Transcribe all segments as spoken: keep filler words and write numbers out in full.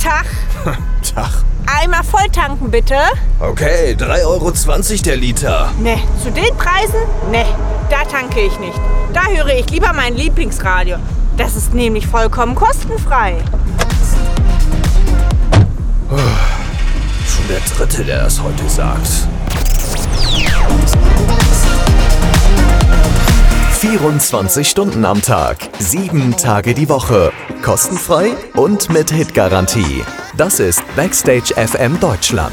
Tag. Tag. Einmal voll tanken, bitte. Okay, drei Euro zwanzig der Liter. Ne, zu den Preisen? Ne, da tanke ich nicht. Da höre ich lieber mein Lieblingsradio. Das ist nämlich vollkommen kostenfrei. Oh, schon der Dritte, der das heute sagt. vierundzwanzig Stunden am Tag, sieben Tage die Woche. Kostenfrei und mit Hitgarantie. Das ist Backstage F M Deutschland.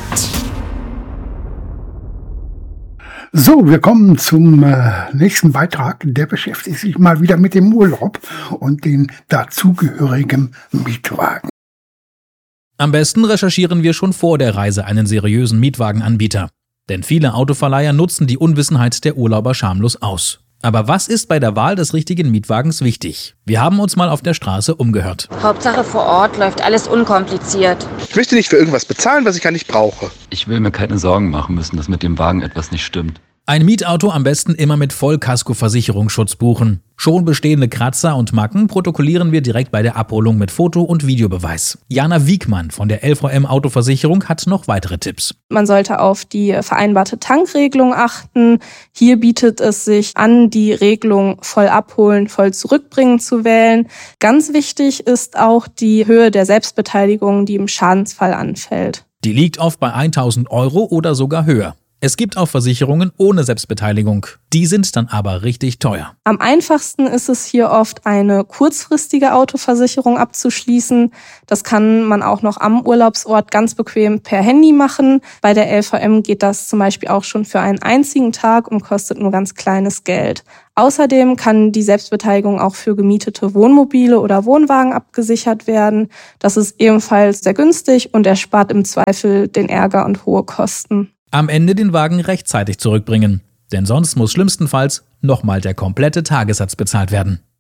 So, wir kommen zum äh, nächsten Beitrag. Der beschäftigt sich mal wieder mit dem Urlaub und den dazugehörigen Mietwagen. Am besten recherchieren wir schon vor der Reise einen seriösen Mietwagenanbieter. Denn viele Autoverleiher nutzen die Unwissenheit der Urlauber schamlos aus. Aber was ist bei der Wahl des richtigen Mietwagens wichtig? Wir haben uns mal auf der Straße umgehört. Hauptsache vor Ort läuft alles unkompliziert. Ich möchte nicht für irgendwas bezahlen, was ich gar nicht brauche. Ich will mir keine Sorgen machen müssen, dass mit dem Wagen etwas nicht stimmt. Ein Mietauto am besten immer mit Vollkasko-Versicherungsschutz buchen. Schon bestehende Kratzer und Macken protokollieren wir direkt bei der Abholung mit Foto- und Videobeweis. Jana Wiegmann von der L V M Autoversicherung hat noch weitere Tipps. Man sollte auf die vereinbarte Tankregelung achten. Hier bietet es sich an, die Regelung voll abholen, voll zurückbringen zu wählen. Ganz wichtig ist auch die Höhe der Selbstbeteiligung, die im Schadensfall anfällt. Die liegt oft bei tausend Euro oder sogar höher. Es gibt auch Versicherungen ohne Selbstbeteiligung. Die sind dann aber richtig teuer. Am einfachsten ist es hier oft, eine kurzfristige Autoversicherung abzuschließen. Das kann man auch noch am Urlaubsort ganz bequem per Handy machen. Bei der L V M geht das zum Beispiel auch schon für einen einzigen Tag und kostet nur ganz kleines Geld. Außerdem kann die Selbstbeteiligung auch für gemietete Wohnmobile oder Wohnwagen abgesichert werden. Das ist ebenfalls sehr günstig und erspart im Zweifel den Ärger und hohe Kosten. Am Ende den Wagen rechtzeitig zurückbringen, denn sonst muss schlimmstenfalls nochmal der komplette Tagessatz bezahlt werden.